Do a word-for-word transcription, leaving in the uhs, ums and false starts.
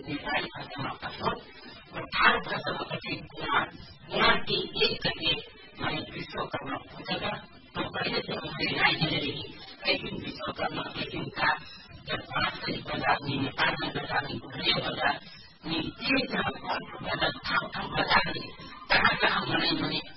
नेपाली भाषामा प्रस्तुत चार वर्षपछि कुमार कुमारकी एक करके माने विश्वकर्मा पूजा तो पहले तो हमारे राइजनरी लेकिन विश्वकर्मा लेकिन का जब पास करी बाजार में नेपाल में बाजार में घूमने बाजार में तीन तरह का बाजार ठाम ठाम बाजार में कहाँ कहाँ मनाई मने